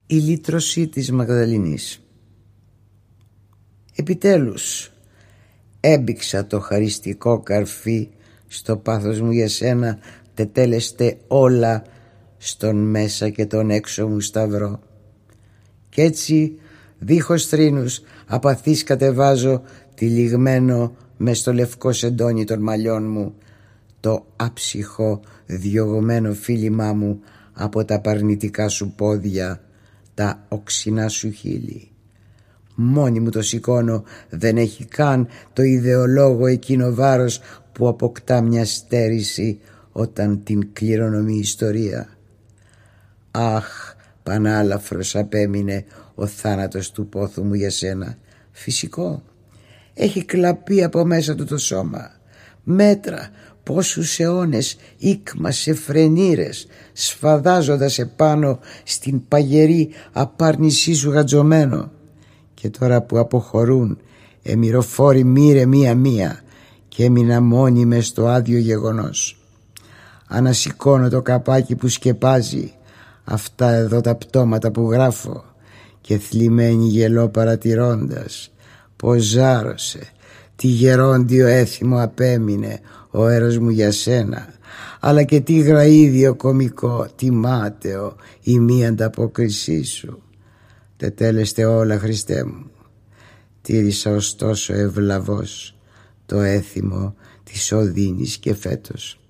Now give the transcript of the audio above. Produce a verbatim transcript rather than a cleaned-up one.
Η λύτρωση της Μαγδαληνής. Επιτέλους έμπηξα το χαριστικό καρφί στο πάθος μου για σένα, τετέλεστε όλα στον μέσα και τον έξω μου σταυρό. Κι έτσι δίχως θρήνους απαθής κατεβάζω τυλιγμένο μες στο λευκό σεντόνι των μαλλιών μου το άψυχο διωγμένο φίλημά μου από τα παρνητικά σου πόδια, τα οξυνά σου χείλη. Μόνη μου το σηκώνω, δεν έχει καν το ιδεολόγο εκείνο βάρος που αποκτά μια στέρηση όταν την κληρονομεί η ιστορία. Αχ, πανάλαφρος απέμεινε ο θάνατος του πόθου μου για σένα. Φυσικό, έχει κλαπεί από μέσα του το σώμα. Μέτρα, πόσους αιώνες ήκμασε φρενήρες, σφαδάζοντας επάνω στην παγερή απάρνησή σου γατζωμένο. Και τώρα που αποχωρούν εμυροφόροι μοίρε μία-μία και έμεινα μόνη μες στο άδειο γεγονός. Ανασηκώνω το καπάκι που σκεπάζει αυτά εδώ τα πτώματα που γράφω και θλιμμένη γελώ παρατηρώντας πως ζάρωσε, τι γερόντιο έθιμο απέμεινε ο έρος μου για σένα, αλλά και τι γραΐδιο κωμικό, τι μάταιο η μη ανταπόκρισή σου. Τετέλεστε όλα, Χριστέ μου. Τήρησα ωστόσο ευλαβώς το έθιμο της οδύνης και φέτος.